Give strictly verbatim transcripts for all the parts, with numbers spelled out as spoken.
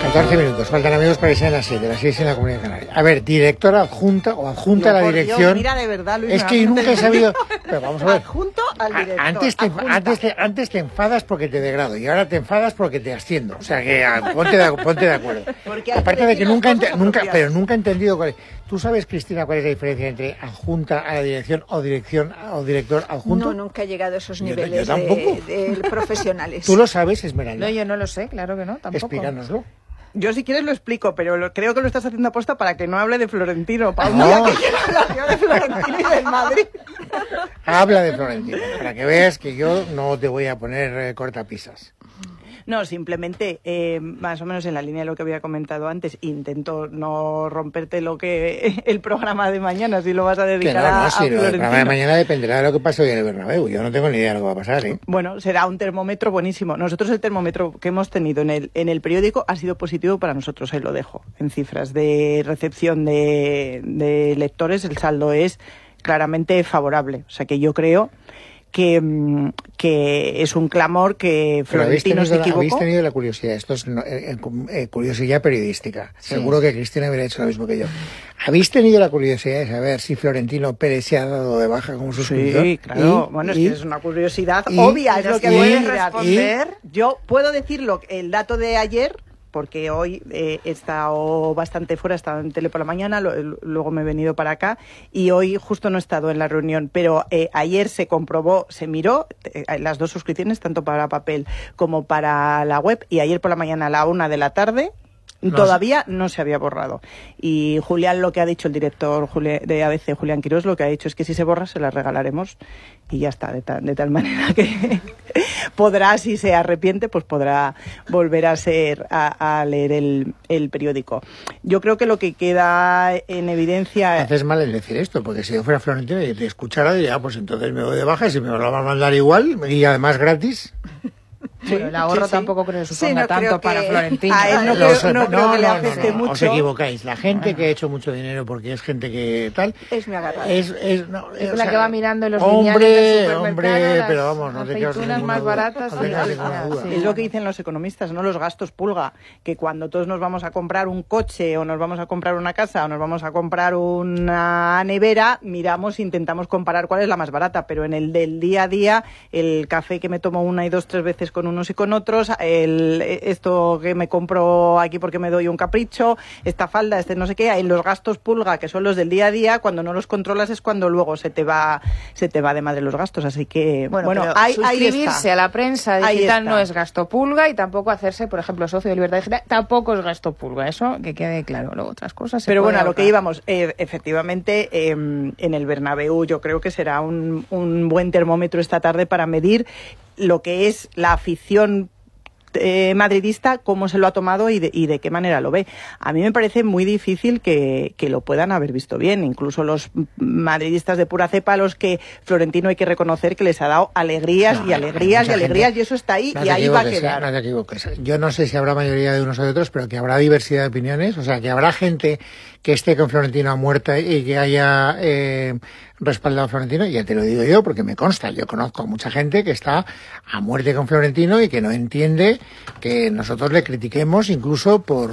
catorce minutos, faltan amigos para que sean las siete, las seis en la Comunidad Canaria. A ver, directora adjunta o adjunta no, a la dirección. Dios, mira, de verdad, Luis, es que yo nunca he sabido. Pero vamos a ver. Adjunto al director. Antes te, antes, te, antes te enfadas porque te degrado y ahora te enfadas porque te asciendo. O sea que ponte de, ponte de acuerdo. Aparte de que nunca, nunca, pero nunca he entendido cuál es. ¿Tú sabes, Cristina, cuál es la diferencia entre adjunta a la dirección o dirección o director adjunto? No, nunca he llegado a esos yo, niveles yo de, de profesionales. ¿Tú lo sabes, Esmeralda? No, yo no lo sé, claro que no, tampoco. Explícanoslo. Yo si quieres lo explico, pero lo, creo que lo estás haciendo aposta para que no hable de Florentino. Para un no. día que quiera hablar yo de Florentino y del Madrid. Habla de Florentino, para que veas que yo no te voy a poner eh, cortapisas. No, simplemente, eh, más o menos en la línea de lo que había comentado antes, intento no romperte lo que el programa de mañana, si lo vas a dedicar que no, no, a, sí, a Florentino. El programa de mañana dependerá de lo que pase hoy en el Bernabéu. Yo no tengo ni idea de lo que va a pasar, ¿eh? Bueno, será un termómetro buenísimo. Nosotros el termómetro que hemos tenido en el, en el periódico ha sido positivo para nosotros, ahí lo dejo. En cifras de recepción de, de lectores, el saldo es claramente favorable. O sea que yo creo que, que es un clamor que Florentino se equivocó. Habéis tenido la curiosidad, esto es eh, eh, curiosidad periodística, sí. Seguro que Cristina hubiera hecho lo mismo que yo. ¿Habéis tenido la curiosidad de saber si Florentino Pérez se ha dado de baja como suscriptor? Sí, claro, y, bueno, y, es que es una curiosidad y, obvia, es lo que voy a responder. Y, yo puedo decirlo, el dato de ayer, porque hoy eh, he estado bastante fuera, he estado en tele por la mañana, lo, luego me he venido para acá y hoy justo no he estado en la reunión, pero eh, ayer se comprobó, se miró eh, las dos suscripciones, tanto para papel como para la web, y ayer por la mañana a la una de la tarde no todavía sé. no se había borrado. Y Julián, lo que ha dicho el director de A B C, Julián Quirós, lo que ha dicho es que si se borra se la regalaremos y ya está, de, ta, de tal manera que podrá, si se arrepiente, pues podrá volver a ser a, a leer el, el periódico. Yo creo que lo que queda en evidencia... Haces mal en decir esto, porque si yo fuera Florentino y te escuchara, diría, pues entonces me voy de baja y si me lo van a mandar igual y además gratis... Sí, bueno, el ahorro sí, tampoco creo que suponga sí, no tanto para que... Florentino. A él no, creo, no, no, creo no, que le no, afecte no, no, mucho. Os equivocáis. La gente que ha hecho mucho dinero porque es gente que tal... Es mi agarrada. Es, es, no, es o la sea, que va mirando en los hombre, del hombre, pero vamos, no te quedas aceitunas más duda, baratas. no te quedas ninguna duda. Sí. Es lo que dicen los economistas, ¿no? Los gastos pulga, que cuando todos nos vamos a comprar un coche o nos vamos a comprar una casa o nos vamos a comprar una nevera, miramos e intentamos comparar cuál es la más barata, pero en el del día a día, el café que me tomo una y dos, tres veces con unos y con otros, el, esto que me compro aquí porque me doy un capricho, esta falda, este no sé qué, en los gastos pulga, que son los del día a día, cuando no los controlas es cuando luego se te va se te va de madre los gastos, así que bueno, bueno hay, suscribirse ahí está. a la prensa digital no es gasto pulga y tampoco hacerse, por ejemplo, socio de Libertad Digital tampoco es gasto pulga, eso que quede claro. Luego otras cosas se pero bueno, a ahorrar. lo que íbamos, eh, efectivamente eh, en el Bernabéu yo creo que será un, un buen termómetro esta tarde para medir lo que es la afición Eh, madridista, cómo se lo ha tomado y de, y de qué manera lo ve. A mí me parece muy difícil que, que lo puedan haber visto bien, incluso los madridistas de pura cepa, los que Florentino hay que reconocer que les ha dado alegrías no, y alegrías y alegrías gente, y eso está ahí no y ahí va a quedar. No te equivoques. Yo no sé si habrá mayoría de unos o de otros, pero que habrá diversidad de opiniones, o sea, que habrá gente que esté con Florentino a muerte y que haya eh, respaldado a Florentino, y ya te lo digo yo porque me consta, yo conozco a mucha gente que está a muerte con Florentino y que no entiende que nosotros le critiquemos incluso por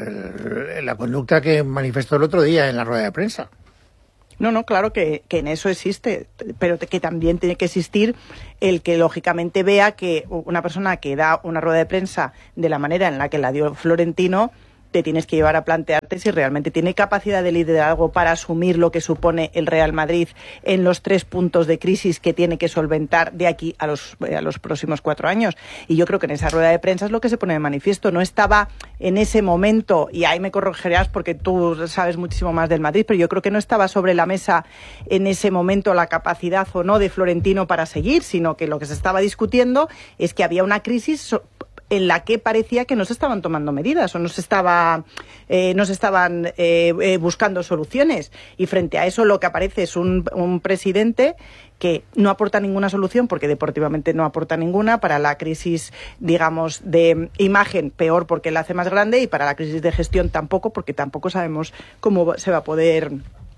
la conducta que manifestó el otro día en la rueda de prensa. No, no, claro que, que en eso existe, pero que también tiene que existir el que lógicamente vea que una persona que da una rueda de prensa de la manera en la que la dio Florentino, te tienes que llevar a plantearte si realmente tiene capacidad de liderazgo para asumir lo que supone el Real Madrid en los tres puntos de crisis que tiene que solventar de aquí a los, a los próximos cuatro años. Y yo creo que en esa rueda de prensa es lo que se pone de manifiesto. No estaba en ese momento, y ahí me corregirás porque tú sabes muchísimo más del Madrid, pero yo creo que no estaba sobre la mesa en ese momento la capacidad o no de Florentino para seguir, sino que lo que se estaba discutiendo es que había una crisis en la que parecía que no se estaban tomando medidas o no se estaba eh, no se estaban eh, eh, buscando soluciones, y frente a eso lo que aparece es un, un presidente que no aporta ninguna solución porque deportivamente no aporta ninguna, para la crisis digamos de imagen peor porque la hace más grande, y para la crisis de gestión tampoco, porque tampoco sabemos cómo se va a poder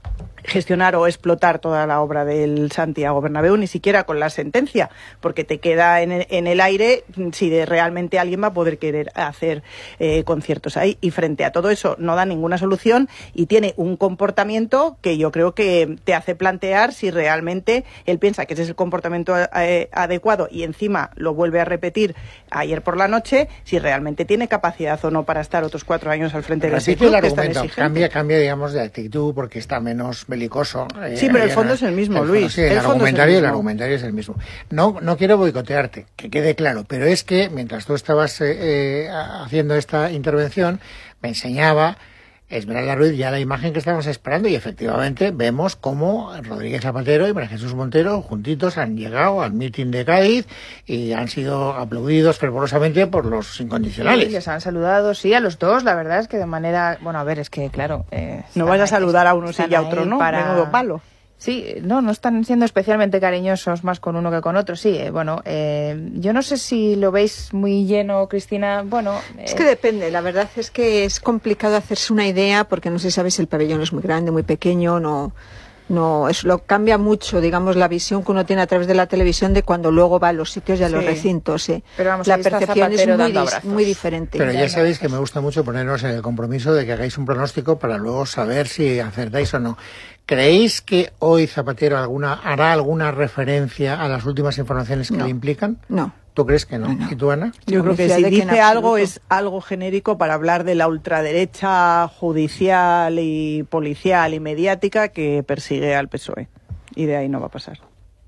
gestionar o explotar toda la obra del Santiago Bernabéu, ni siquiera con la sentencia, porque te queda en el, en el aire si de realmente alguien va a poder querer hacer eh, conciertos ahí. Y frente a todo eso no da ninguna solución y tiene un comportamiento que yo creo que te hace plantear si realmente él piensa que ese es el comportamiento eh, adecuado y encima lo vuelve a repetir ayer por la noche, si realmente tiene capacidad o no para estar otros cuatro años al frente de ese club que es tan exigente. Cambia, cambia, digamos, de actitud porque está menos belicoso. Sí, eh, pero el fondo es el mismo, el Luis. Fondo, sí, el, el, argumentario, es el, el argumentario es el mismo. No, no quiero boicotearte, que quede claro, pero es que mientras tú estabas eh, eh, haciendo esta intervención, me enseñaba Esmeralda Ruiz ya la imagen que estábamos esperando y efectivamente vemos cómo Rodríguez Zapatero y María Jesús Montero juntitos han llegado al mitin de Cádiz y han sido aplaudidos fervorosamente por los incondicionales. Sí, les han saludado, sí, a los dos, la verdad es que de manera... Bueno, a ver, es que claro... Eh, no vas a saludar a uno sí y a otro, ¿no? Para... Menudo palo. Sí, no, no están siendo especialmente cariñosos más con uno que con otro. Sí, eh, bueno, eh, yo no sé si lo veis muy lleno, Cristina. Bueno, eh... es que depende. La verdad es que es complicado hacerse una idea porque no se sabe si el pabellón es muy grande, muy pequeño, no, no, eso lo cambia mucho, digamos, la visión que uno tiene a través de la televisión de cuando luego va a los sitios y a los sí. recintos. ¿eh? Pero vamos, la percepción es muy, dis, muy diferente. Pero ya sabéis que me gusta mucho ponernos en el compromiso de que hagáis un pronóstico para luego saber si acertáis o no. ¿Creéis que hoy Zapatero alguna hará alguna referencia a las últimas informaciones que no. le implican? No. ¿Tú crees que no? no. ¿Y tú, Ana? Yo creo que si dice algo es algo genérico para hablar de la ultraderecha judicial y policial y mediática que persigue al P S O E. Y de ahí no va a pasar.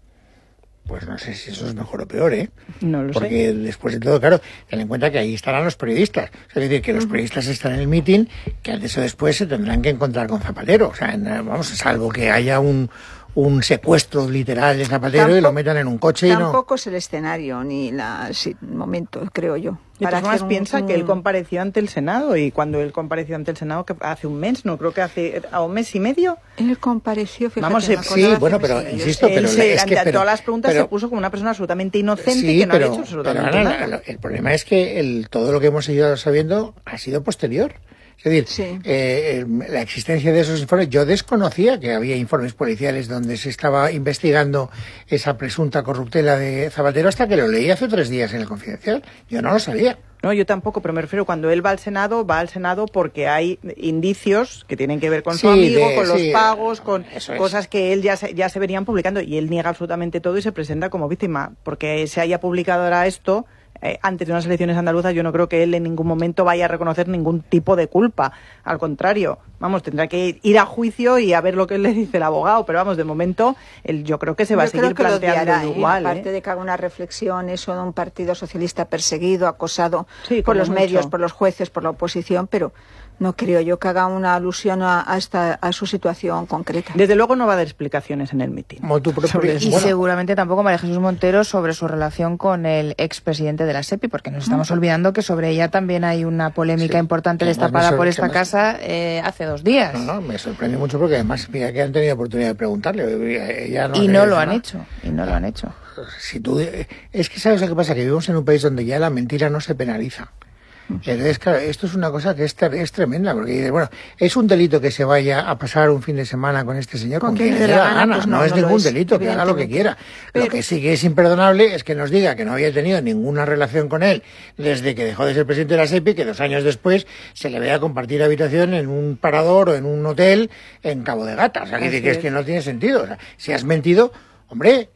Pues no sé si eso es mejor o peor, ¿eh? No lo Porque sé. Porque después de todo, claro, ten en cuenta que ahí estarán los periodistas. Es decir, que los periodistas están en el mitin, que antes o después se tendrán que encontrar con Zapatero. O sea, vamos, salvo que haya un, un secuestro literal de Zapatero tampoco, y lo metan en un coche y no... Tampoco es el escenario ni la, sí, el momento, creo yo. De todas formas, piensa un... que él compareció ante el Senado y cuando él compareció ante el Senado que hace un mes, no creo que hace a un mes y medio. Él compareció, fíjate, vamos, me sí, bueno, pero insisto, él pero se, es ante que, pero, todas las preguntas pero, se puso como una persona absolutamente inocente sí, que no pero, había hecho absolutamente pero, nada. Ana, el problema es que el, todo lo que hemos ido sabiendo ha sido posterior. Es decir, sí. eh, la existencia de esos informes, yo desconocía que había informes policiales donde se estaba investigando esa presunta corruptela de Zapatero hasta que lo leí hace tres días en el Confidencial. Yo no lo sabía. No, yo tampoco, pero me refiero cuando él va al Senado, va al Senado porque hay indicios que tienen que ver con sí, su amigo, de, con sí, los pagos, con cosas es. que él ya se, ya se venían publicando y él niega absolutamente todo y se presenta como víctima. Porque se haya publicado ahora esto... Eh, antes de unas elecciones andaluzas yo no creo que él en ningún momento vaya a reconocer ningún tipo de culpa. Al contrario, vamos, tendrá que ir a juicio y a ver lo que le dice el abogado. Pero vamos, de momento él, yo creo que se va yo a seguir planteando odiará, igual. ¿eh? Aparte ¿eh? de que haga una reflexión, eso de un partido socialista perseguido, acosado sí, por los mucho. medios, por los jueces, por la oposición, pero... No creo yo que haga una alusión a, a, esta, a su situación concreta. Desde luego no va a dar explicaciones en el mitin. Y bueno. seguramente tampoco María Jesús Montero sobre su relación con el expresidente de la SEPI, porque nos estamos olvidando que sobre ella también hay una polémica sí, importante destapada por esta casa eh, hace dos días. No, no, me sorprende mucho porque además mira que han tenido oportunidad de preguntarle. Ella no y no lo han nada. hecho, y no lo han hecho. Si tú, es que sabes lo que pasa, que vivimos en un país donde ya la mentira no se penaliza. Entonces, claro, esto es una cosa que es, es tremenda, porque dices, bueno, es un delito que se vaya a pasar un fin de semana con este señor, con, con quien le dé la gana, pues no, no es no ningún es, delito, que haga lo que quiera. Pero... Lo que sí que es imperdonable es que nos diga que no había tenido ninguna relación con él desde que dejó de ser presidente de la SEPI, que dos años después se le vea compartir habitación en un parador o en un hotel en Cabo de Gata. O sea, que, dice que es que no tiene sentido. O sea, si has mentido, hombre...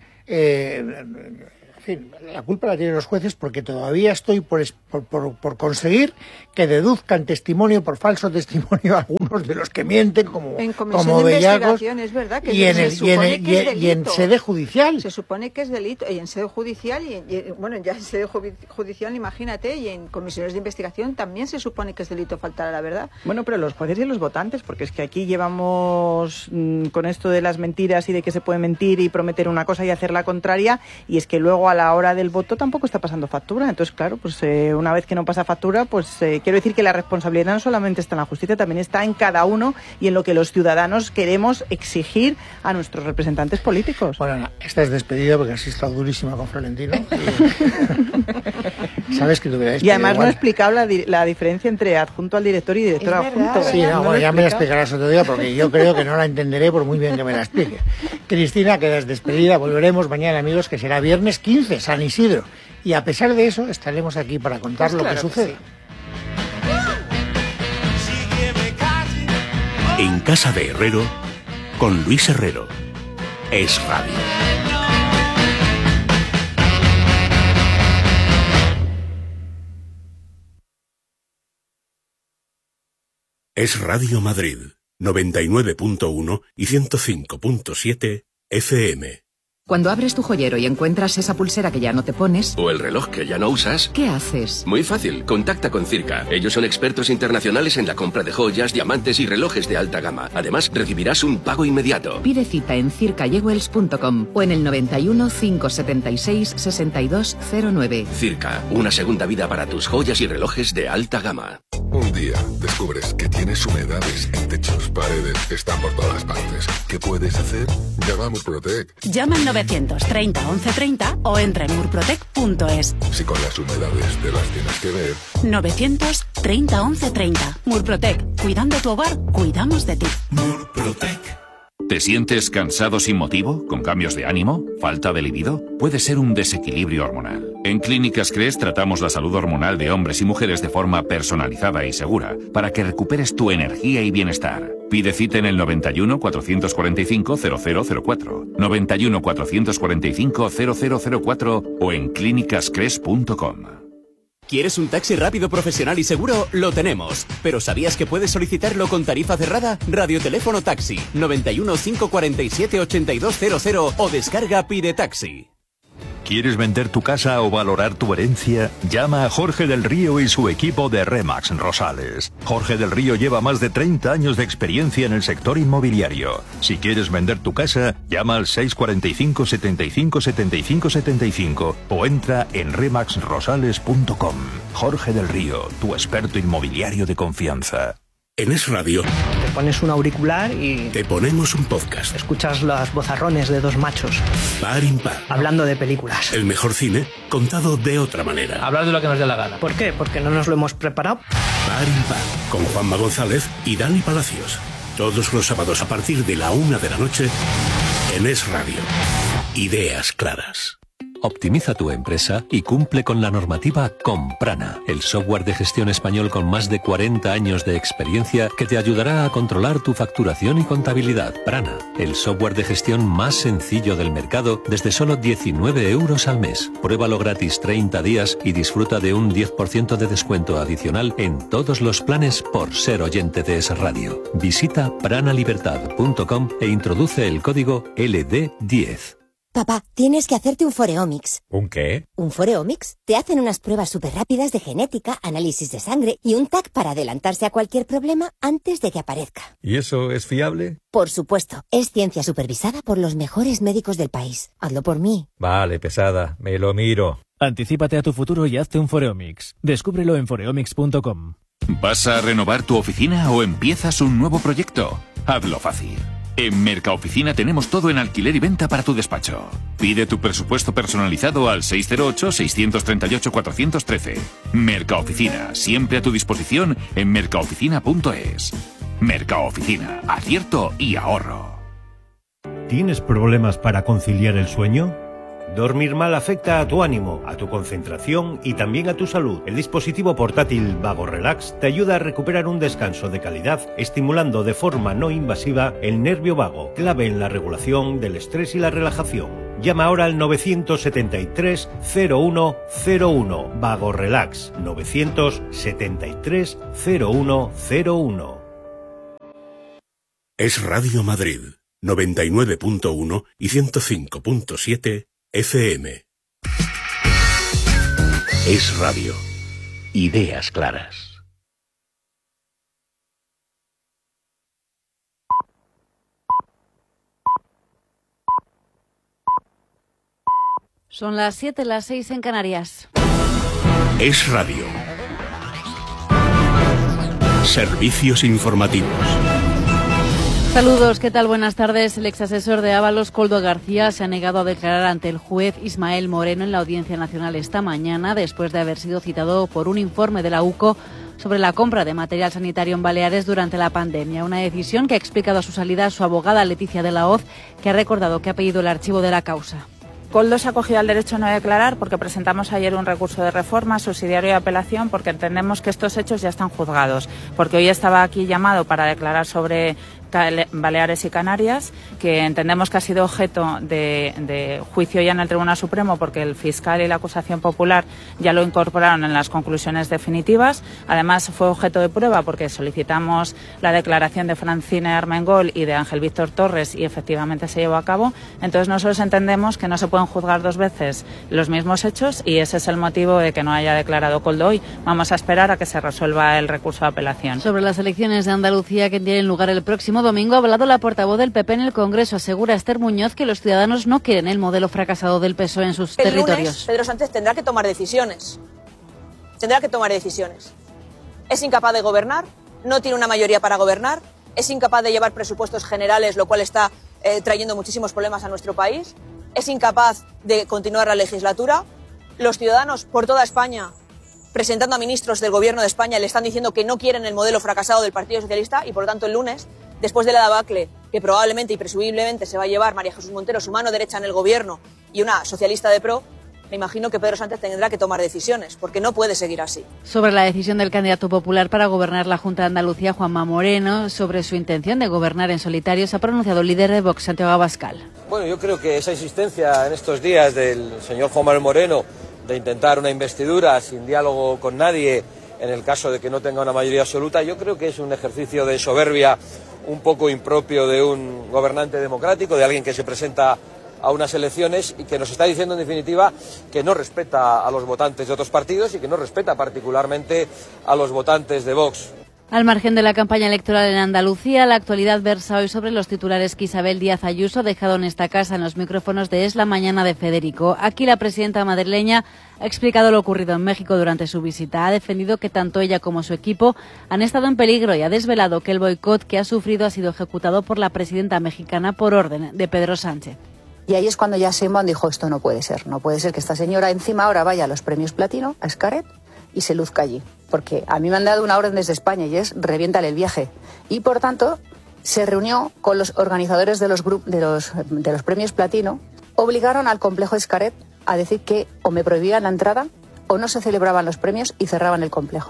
Eh, En fin, la culpa la tienen los jueces porque todavía estoy por, por, por, por conseguir que deduzcan testimonio por falso testimonio a algunos de los que mienten como, en como de bellacos es verdad que y, en el, y, en el, y, en, y en sede judicial. Se supone que es delito y en sede judicial y, en, y bueno, ya en sede judicial, imagínate, y en comisiones de investigación también se supone que es delito faltar a la verdad. Bueno, pero los jueces y los votantes, porque es que aquí llevamos mmm, con esto de las mentiras y de que se puede mentir y prometer una cosa y hacer la contraria, y es que luego a la hora del voto tampoco está pasando factura. Entonces, claro, pues eh, una vez que no pasa factura, pues eh, quiero decir que la responsabilidad no solamente está en la justicia, también está en cada uno y en lo que los ciudadanos queremos exigir a nuestros representantes políticos. Bueno, no, esta es despedida porque has estado durísima con Florentino. Y... Sabes que te hubiera Y además igual. no he explicado la, la diferencia entre adjunto al director y director Es adjunto. verdad, Sí, no, no bueno, ya he me la explicado. explicarás otro día porque yo creo que no la entenderé por muy bien que me la explique. Cristina, quedas despedida. Volveremos mañana, amigos, que será viernes quince, San Isidro. Y a pesar de eso, estaremos aquí para contar Pues lo claro que que sucede. Sí. En Casa de Herrero, con Luis Herrero. Es Radio. Es Radio Madrid, noventa y nueve punto uno y ciento cinco punto siete F M. Cuando abres tu joyero y encuentras esa pulsera que ya no te pones, o el reloj que ya no usas, ¿qué haces? muy fácil, contacta con Circa. Ellos son expertos internacionales en la compra de joyas, diamantes y relojes de alta gama. Además, recibirás un pago inmediato. Pide cita en circa jewels punto com o en el noventa y uno, cinco setenta y seis, sesenta y dos cero nueve. Circa, una segunda vida para tus joyas y relojes de alta gama. Un día descubres que tienes humedades en techos, paredes, están por todas partes. ¿Qué puedes hacer? Llama a Murprotec. Llama al novecientos treinta once treinta o entra en murprotec punto es. Si con las humedades te las tienes que ver. novecientos treinta once treinta. Murprotec. Cuidando tu hogar, cuidamos de ti. Murprotec. ¿Te sientes cansado sin motivo? ¿Con cambios de ánimo? ¿Falta de libido? Puede ser un desequilibrio hormonal. En Clínicas Cres tratamos la salud hormonal de hombres y mujeres de forma personalizada y segura para que recuperes tu energía y bienestar. Pide cita en el noventa y uno, cuatrocientos cuarenta y cinco, cero cero cero cuatro, noventa y uno, cuatrocientos cuarenta y cinco, cero cero cero cuatro o en clínicas cres punto com. ¿Quieres un taxi rápido, profesional y seguro? Lo tenemos. ¿Pero sabías que puedes solicitarlo con tarifa cerrada? Radioteléfono Taxi, noventa y uno, cinco cuarenta y siete, ochenta y dos cero cero o descarga Pide Taxi. ¿Quieres vender tu casa o valorar tu herencia? Llama a Jorge del Río y su equipo de Remax Rosales. Jorge del Río lleva más de treinta años de experiencia en el sector inmobiliario. Si quieres vender tu casa, llama al seis cuarenta y cinco, setenta y cinco, setenta y cinco, setenta y cinco o entra en remax rosales punto com. Jorge del Río, tu experto inmobiliario de confianza. En Es Radio te pones un auricular y te ponemos un podcast. Escuchas los vozarrones de dos machos Par impar. Hablando de películas. El mejor cine contado de otra manera. Hablar de lo que nos dé la gana. ¿Por qué? Porque no nos lo hemos preparado. Par impar. Con Juanma González y Dani Palacios. Todos los sábados a partir de la una de la noche en Es Radio. Ideas claras. Optimiza tu empresa y cumple con la normativa con Prana, el software de gestión español con más de cuarenta años de experiencia que te ayudará a controlar tu facturación y contabilidad. Prana, el software de gestión más sencillo del mercado desde solo diecinueve euros al mes. Pruébalo gratis treinta días y disfruta de un diez por ciento de descuento adicional en todos los planes por ser oyente de Es Radio. Visita prana libertad punto com e introduce el código L D diez. Papá, tienes que hacerte un Foreomics. ¿Un qué? ¿Un Foreomics? Te hacen unas pruebas súper rápidas de genética, análisis de sangre y un T A C para adelantarse a cualquier problema antes de que aparezca. ¿Y eso es fiable? Por supuesto. Es ciencia supervisada por los mejores médicos del país. Hazlo por mí. Vale, pesada. Me lo miro. Anticípate a tu futuro y hazte un Foreomics. Descúbrelo en foreomics punto com. ¿Vas a renovar tu oficina o empiezas un nuevo proyecto? Hazlo fácil. En Mercaoficina tenemos todo en alquiler y venta para tu despacho. Pide tu presupuesto personalizado al seis cero ocho, seis tres ocho, cuatro uno tres. Mercaoficina, siempre a tu disposición en mercaoficina punto es. Mercaoficina, acierto y ahorro. ¿Tienes problemas para conciliar el sueño? Dormir mal afecta a tu ánimo, a tu concentración y también a tu salud. El dispositivo portátil Vago Relax te ayuda a recuperar un descanso de calidad, estimulando de forma no invasiva el nervio vago, clave en la regulación del estrés y la relajación. Llama ahora al novecientos setenta y tres, cero uno cero uno. Vago Relax, novecientos setenta y tres, cero uno cero uno. Es Radio Madrid, noventa y nueve punto uno y ciento cinco punto siete F M. Es Radio. Ideas claras. Son las siete, las seis en Canarias. Es Radio. Servicios informativos. Saludos, ¿qué tal? Buenas tardes. El exasesor de Ábalos, Koldo García, se ha negado a declarar ante el juez Ismael Moreno en la Audiencia Nacional esta mañana, después de haber sido citado por un informe de la U C O sobre la compra de material sanitario en Baleares durante la pandemia. Una decisión que ha explicado a su salida su abogada Leticia de la Hoz, que ha recordado que ha pedido el archivo de la causa. Koldo se ha acogido al derecho a no declarar porque presentamos ayer un recurso de reforma, subsidiario y apelación, porque entendemos que estos hechos ya están juzgados, porque hoy estaba aquí llamado para declarar sobre Baleares y Canarias, que entendemos que ha sido objeto de, de juicio ya en el Tribunal Supremo, porque el fiscal y la acusación popular ya lo incorporaron en las conclusiones definitivas. Además fue objeto de prueba porque solicitamos la declaración de Francine Armengol y de Ángel Víctor Torres y efectivamente se llevó a cabo. Entonces nosotros entendemos que no se pueden juzgar dos veces los mismos hechos y ese es el motivo de que no haya declarado Koldo hoy. Vamos a esperar a que se resuelva el recurso de apelación. Sobre las elecciones de Andalucía que tienen lugar el próximo domingo, ha hablado la portavoz del P P en el Congreso. Asegura Esther Muñoz que los ciudadanos no quieren el modelo fracasado del P S O E en sus el territorios. Lunes, Pedro Sánchez tendrá que tomar decisiones. Tendrá que tomar decisiones. Es incapaz de gobernar, no tiene una mayoría para gobernar, es incapaz de llevar presupuestos generales, lo cual está eh, trayendo muchísimos problemas a nuestro país, es incapaz de continuar la legislatura. Los ciudadanos por toda España, presentando a ministros del Gobierno de España, le están diciendo que no quieren el modelo fracasado del Partido Socialista y, por lo tanto, el lunes, después de la debacle que probablemente y presumiblemente se va a llevar María Jesús Montero, su mano derecha en el Gobierno, y una socialista de pro, me imagino que Pedro Sánchez tendrá que tomar decisiones, porque no puede seguir así. Sobre la decisión del candidato popular para gobernar la Junta de Andalucía, Juanma Moreno, sobre su intención de gobernar en solitario, se ha pronunciado el líder de Vox, Santiago Abascal. Bueno, yo creo que esa insistencia en estos días del señor Juan Manuel Moreno de intentar una investidura sin diálogo con nadie, en el caso de que no tenga una mayoría absoluta, yo creo que es un ejercicio de soberbia un poco impropio de un gobernante democrático, de alguien que se presenta a unas elecciones y que nos está diciendo en definitiva que no respeta a los votantes de otros partidos y que no respeta particularmente a los votantes de Vox. Al margen de la campaña electoral en Andalucía, la actualidad versa hoy sobre los titulares que Isabel Díaz Ayuso ha dejado en esta casa en los micrófonos de Es la Mañana de Federico. Aquí la presidenta madrileña ha explicado lo ocurrido en México durante su visita. Ha defendido que tanto ella como su equipo han estado en peligro y ha desvelado que el boicot que ha sufrido ha sido ejecutado por la presidenta mexicana por orden de Pedro Sánchez. Y ahí es cuando ya Sheinbaum dijo, esto no puede ser, no puede ser que esta señora encima ahora vaya a los premios Platino, a Xcaret, y se luzca allí. Porque a mí me han dado una orden desde España y es reviéntale el viaje. Y por tanto, se reunió con los organizadores de los, grup- de los, de los premios Platino, obligaron al complejo Xcaret a decir que o me prohibían la entrada o no se celebraban los premios y cerraban el complejo.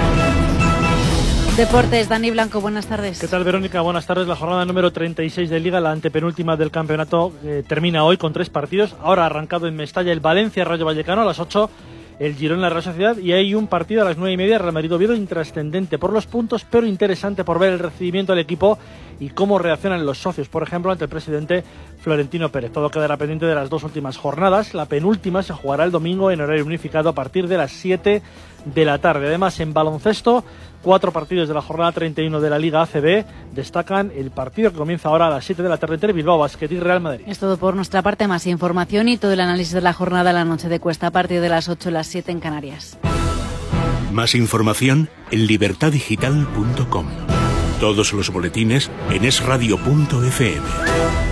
Deportes, Dani Blanco, buenas tardes. ¿Qué tal, Verónica? Buenas tardes. La jornada número treinta y seis de Liga, la antepenúltima del campeonato, eh, termina hoy con tres partidos. Ahora ha arrancado en Mestalla el Valencia-Rayo Vallecano a las ocho, el Girona Real Sociedad, y hay un partido a las nueve y media, Real Madrid-Oviedo, intrascendente por los puntos, pero interesante por ver el recibimiento del equipo y cómo reaccionan los socios, por ejemplo, ante el presidente Florentino Pérez. Todo quedará pendiente de las dos últimas jornadas. La penúltima se jugará el domingo en horario unificado a partir de las siete de la tarde. Además, en baloncesto, cuatro partidos de la jornada treinta y uno de la Liga A C B destacan el partido que comienza ahora a las siete de la tarde entre Bilbao Basket y Real Madrid. Es todo por nuestra parte. Más información y todo el análisis de la jornada la noche de Cuesta a partir de las ocho, las siete en Canarias. Más información en libertad digital punto com. Todos los boletines en es radio punto efe eme.